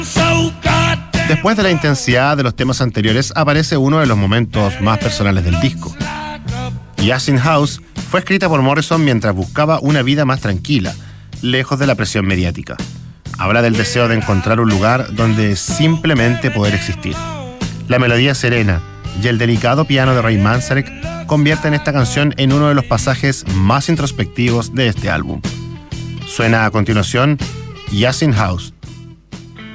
Después de la intensidad de los temas anteriores, aparece uno de los momentos más personales del disco. Just in House fue escrita por Morrison mientras buscaba una vida más tranquila, lejos de la presión mediática. Habla del deseo de encontrar un lugar donde simplemente poder existir. La melodía serena y el delicado piano de Ray Manzarek convierten esta canción en uno de los pasajes más introspectivos de este álbum. Suena a continuación Just in House,